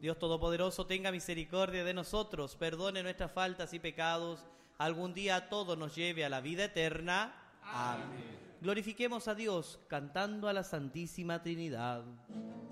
Dios Todopoderoso, tenga misericordia de nosotros, perdone nuestras faltas y pecados, algún día a todos nos lleve a la vida eterna. Amén. Glorifiquemos a Dios cantando a la Santísima Trinidad.